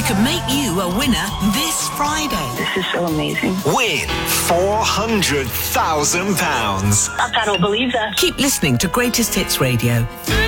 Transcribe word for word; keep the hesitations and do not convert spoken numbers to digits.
could make you a winner this Friday. This is so amazing. Win four hundred thousand pounds. I cannot believe that. Keep listening to Greatest Hits Radio.